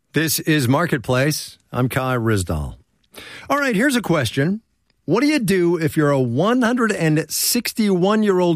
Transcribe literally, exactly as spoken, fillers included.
This is Marketplace. I'm Kai Ryssdal. All right, here's a question. What do you do if you're a one hundred sixty-one-year-old